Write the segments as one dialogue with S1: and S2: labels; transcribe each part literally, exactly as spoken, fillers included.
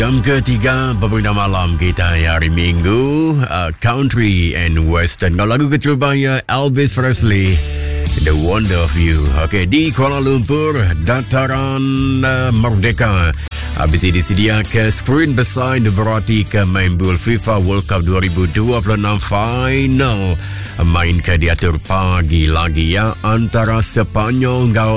S1: Jam ketiga berbina malam kita hari Minggu, uh, Country and Western. Kalau lagu kecil bahaya Elvis Presley, The Wonder of You. Okey, di Kuala Lumpur, dataran uh, Merdeka. Habis ini disedia ke skrin besar yang berarti ke main bul FIFA World Cup dua ribu dua puluh enam final. Main ke diatur pagi lagi ya antara Sepanyol dan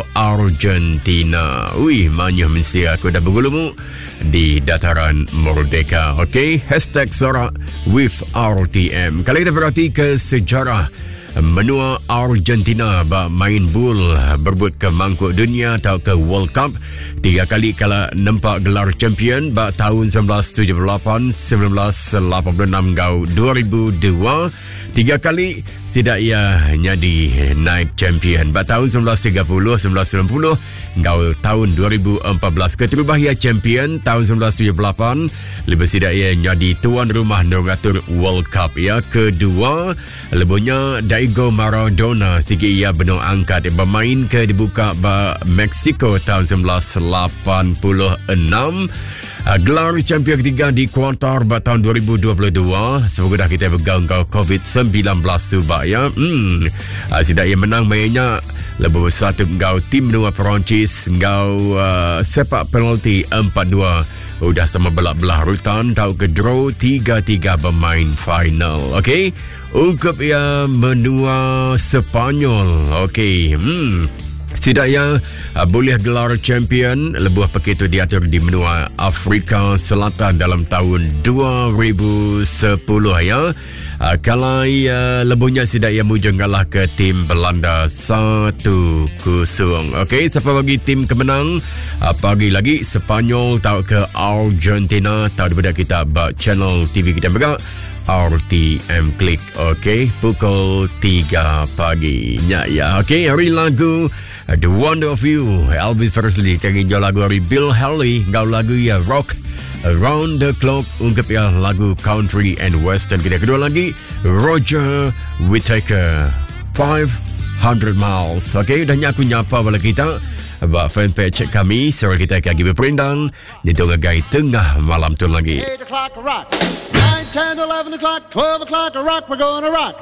S1: Argentina. Wih, manya mesti aku dah bergulung di dataran Merdeka. Okey, hashtag sorak with R T M. Kali kita berarti ke sejarah menua Argentina bak main bul berebut ke mangkuk dunia atau ke World Cup. Tiga kali kala nampak gelar champion bak tahun sembilan belas tujuh puluh lapan, sembilan belas lapan puluh enam dan dua ribu dua. Tiga kali tidak ia jadi naik champion bak tahun sembilan belas tiga puluh, sembilan belas sembilan puluh dan tahun dua ribu empat belas. Keterubah ia champion tahun sembilan belas tujuh puluh lapan. Lebih tidak ia jadi tuan rumah mengatur World Cup ya. Kedua, lebihnya Diego Maradona sigi ia benar angkat bermain ke dibuka ba Mexico tahun sembilan belas lapan puluh enam. Uh, gelar champion ketiga di kuartar ba tahun dua ribu dua puluh dua. Semoga dah kita bergaung kau covid sembilan belas subak ya. Hmm. Uh, Sidak ia menang mainnya lebih satu kau tim menua Perancis kau uh, sepak penalti empat dua. Udah sama belah-belah rutan tahu ke draw tiga tiga bermain final. Okey. Ungkap ia menua Sepanyol. Okey. Hmm. Setidaknya uh, boleh gelar champion lebuh begitu diatur di menua Afrika Selatan dalam tahun dua ribu sepuluh ya. Uh, kalau uh, lebuhnya setidaknya mujung kalah ke tim Belanda satu kosong. Okey, siapa bagi tim kemenang? Uh, pagi lagi Sepanyol tahu ke Argentina tahu daripada kita bak channel T V kita bergerak R T M Klik. Okey, pukul tiga pagi. Ya, ya. Okey, hari lagu The Wonder of You, Elvis Presley. Kita ingat lagu dari Bill Haley. Gau lagu ya Rock Around the Clock. Ungkap ya lagu Country and Western. Kita kedua lagi Roger Whittaker, five hundred miles. Okey, dah nyaku nyapa bala kita buat fanpage kami. Suara kita akan berperindang di tengah tengah malam tu lagi.
S2: eight o'clock rock, nine, ten, eleven o'clock, twelve o'clock rock, we're gonna rock.